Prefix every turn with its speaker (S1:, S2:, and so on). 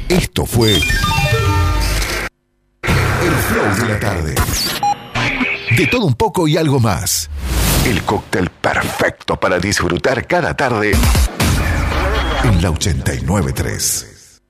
S1: Esto fue El Flow de la Tarde. De todo un poco y algo más. El cóctel perfecto para disfrutar cada tarde en la 89.3.